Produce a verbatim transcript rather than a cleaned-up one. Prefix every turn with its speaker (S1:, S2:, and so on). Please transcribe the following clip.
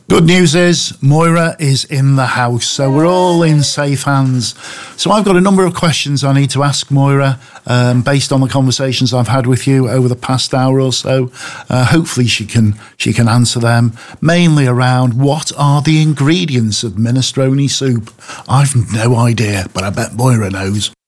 S1: Good news is Moira is in the house, so we're all in safe hands. So I've got a number of questions I need to ask Moira um, based on the conversations I've had with you over the past hour or so. Uh, hopefully she can she can answer them, mainly around what are the ingredients of minestrone soup. I've no idea, but I bet Moira knows.